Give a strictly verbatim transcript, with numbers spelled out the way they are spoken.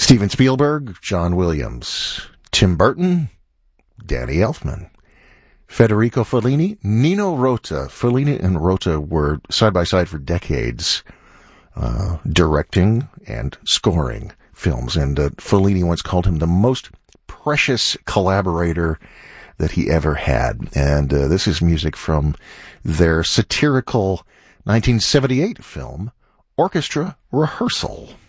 Steven Spielberg, John Williams, Tim Burton, Danny Elfman, Federico Fellini, Nino Rota. Fellini and Rota were side by side for decades, uh, directing and scoring films. And uh, Fellini once called him the most precious collaborator that he ever had. And uh, this is music from their satirical nineteen seventy-eight film, Orchestra Rehearsal.